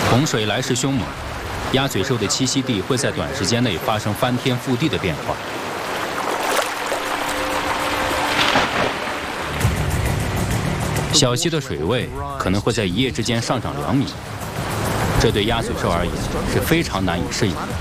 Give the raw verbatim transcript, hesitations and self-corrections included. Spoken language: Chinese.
洪水来势凶猛，鸭嘴兽的栖息地会在短时间内发生翻天覆地的变化。小溪的水位可能会在一夜之间上涨两米，这对鸭嘴兽而言是非常难以适应的。